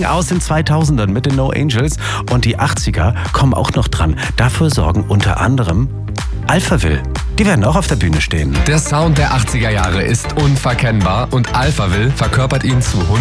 aus den 2000ern mit den No Angels und die 80er kommen auch noch dran. Dafür sorgen unter anderem Alphaville. Die werden auch auf der Bühne stehen. Der Sound der 80er Jahre ist unverkennbar und Alphaville verkörpert ihn zu